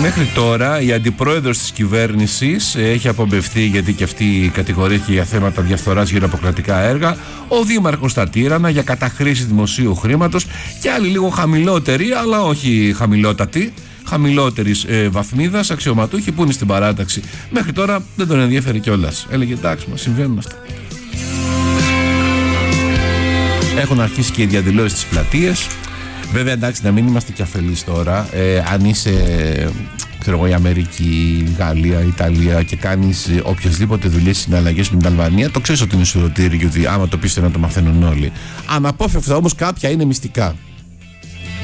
Μέχρι τώρα η αντιπρόεδρος της κυβέρνησης έχει απομβευθεί, γιατί και αυτή κατηγορήθηκε για θέματα διαφθοράς γύρω από κρατικά έργα. Ο δήμαρχος στα Τύρανα για καταχρήση δημοσίου χρήματος και άλλοι λίγο χαμηλότεροι, αλλά όχι χαμηλότατοι, χαμηλότερης βαθμίδας αξιωματούχοι που είναι στην παράταξη. Μέχρι τώρα δεν τον ενδιαφέρει κιόλας. Έλεγε εντάξει, μας συμβαίνουν αυτά. Έχουν αρχίσει και οι διαδηλώσεις στις πλατείες. Βέβαια, εντάξει, να μην είμαστε και αφελείς τώρα. Αν είσαι, ξέρω εγώ, η Αμερική, η Γαλλία, η Ιταλία και κάνεις οποιασδήποτε δουλειές, συναλλαγές με την Αλβανία, το ξέρεις ότι είναι σουρωτήρι, γιατί άμα το πεις να το μαθαίνουν όλοι. Αναπόφευκτα όμως κάποια είναι μυστικά.